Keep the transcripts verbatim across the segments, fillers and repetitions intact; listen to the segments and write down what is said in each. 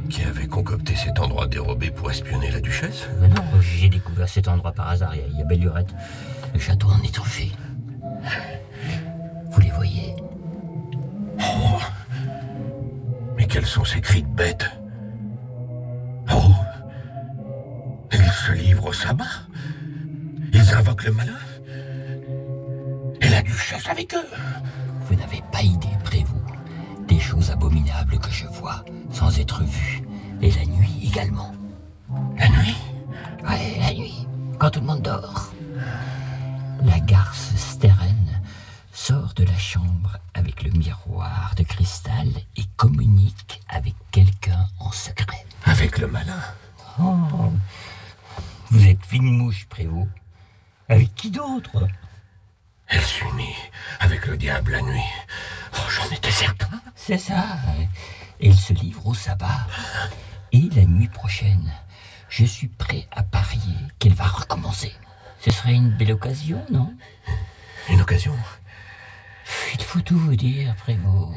Qui avait concocté cet endroit dérobé pour espionner la duchesse? Mais non, j'ai découvert cet endroit par hasard, il y a belle lurette. Le château en est truffé. Vous les voyez? Oh! Mais quels sont ces cris de bêtes? Oh! Ils se livrent au sabbat? Ils invoquent le malin? Et la duchesse avec eux? Vous n'avez pas idée, Prévost, des choses abominables que je vois sans être vu. Et la nuit également. La nuit? Ouais, la nuit, quand tout le monde dort. La garce Steren sort de la chambre avec le miroir de cristal et communique avec quelqu'un en secret. Avec le malin? Oh, vous êtes fine mouche, Prévost. Avec qui d'autre? Elle s'unit avec le diable la nuit. Oh, j'en étais certain. C'est ça. Elle se livre au sabbat. Et la nuit prochaine, je suis prêt à parier qu'elle va recommencer. Ce serait une belle occasion, non? Une occasion? Il faut tout vous dire, Prévost.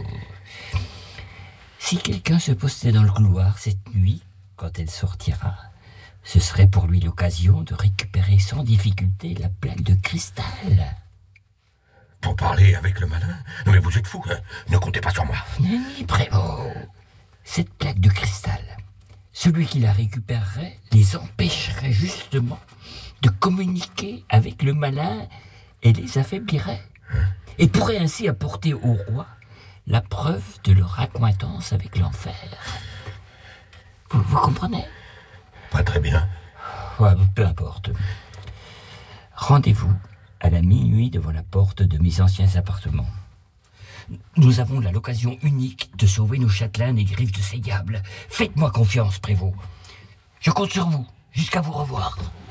Si quelqu'un se postait dans le couloir cette nuit, quand elle sortira, ce serait pour lui l'occasion de récupérer sans difficulté la plaque de cristal. Pour parler avec le malin? Non mais vous êtes fou, hein? Ne comptez pas sur moi. Nenni, Prévost. Cette plaque de cristal, celui qui la récupérerait les empêcherait justement de communiquer avec le malin et les affaiblirait. Et pourrait ainsi apporter au roi la preuve de leur accointance avec l'enfer. Vous, vous comprenez? Pas très bien. Ouais, peu importe. Rendez-vous à la minuit devant la porte de mes anciens appartements. Nous avons là l'occasion unique de sauver nos châtelains des griffes de ces diables. Faites-moi confiance, Prévost. Je compte sur vous, jusqu'à vous revoir.